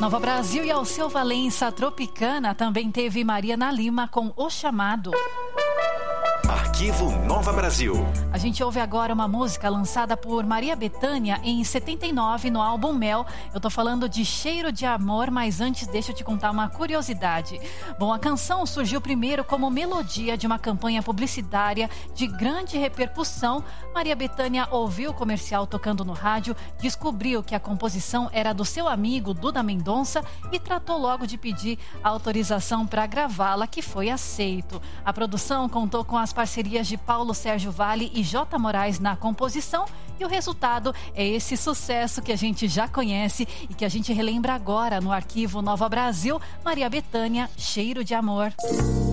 Nova Brasil e Alceu Valença Tropicana também teve Mariana Lima com O Chamado. Arquivo Nova Brasil. A gente ouve agora uma música lançada por Maria Bethânia em 79 no álbum Mel. Eu tô falando de Cheiro de Amor, mas antes deixa eu te contar uma curiosidade. Bom, a canção surgiu primeiro como melodia de uma campanha publicitária de grande repercussão. Maria Bethânia ouviu o comercial tocando no rádio, descobriu que a composição era do seu amigo Duda Mendonça e tratou logo de pedir autorização para gravá-la, que foi aceito. A produção contou com as parcerias de Paulo Sérgio Vale e J. Moraes na composição e o resultado é esse sucesso que a gente já conhece e que a gente relembra agora no Arquivo Nova Brasil. Maria Bethânia, Cheiro de Amor.